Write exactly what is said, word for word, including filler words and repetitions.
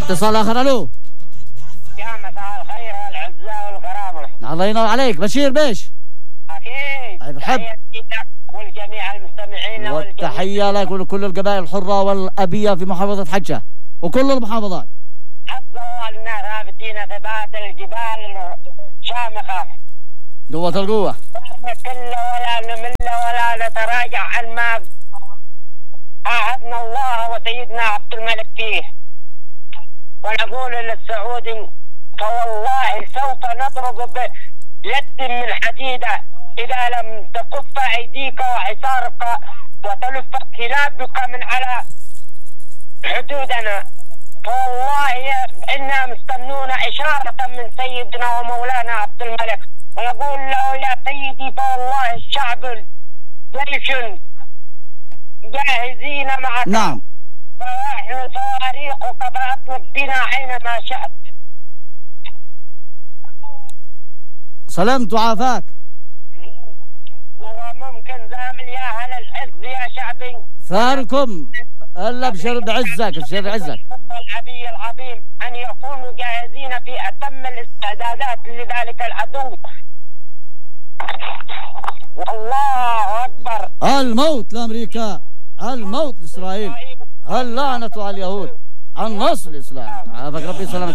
اتصال آخر. ألو يا مساء الخير والعزة والكرامة. الله ينور عليك. بشير بيش. أكيد. بحب تحياتي لك والجميع المستمعين والتحية لك ولكل القبائل الحرة والأبية في محافظة حجة وكل المحافظات. عز الله لنا ثابتين ثبات الجبال شامخة قوة القوة. لا نكل ولا نمل ولا نتراجع عن ما عاهدنا الله وسيدنا عبد الملك فيه، ونقول للسعودي فوالله سوف نضرب بيد من حديدة إذا لم تكف أيديك وحصارك وتلف كلابك من على حدودنا. فوالله إنا مستنون إشارة من سيدنا ومولانا عبد الملك، ونقول له يا سيدي فوالله الشعب جيش جاهزين معك. نعم. فنحن صواريخك فأطلب بنا حينما شئت. سلمت وعافاك. وممكن زامل يا أهل الحزب يا شعبي ثاركم الا بشر بعزك بشر بعزك العبي العظيم ان يكونوا جاهزين في اتم الاستعدادات لذلك العدو. والله اكبر. الموت لامريكا، الموت لاسرائيل، اللعنة على اليهود، النصر الاسلام. عافاك ربي. سلامك.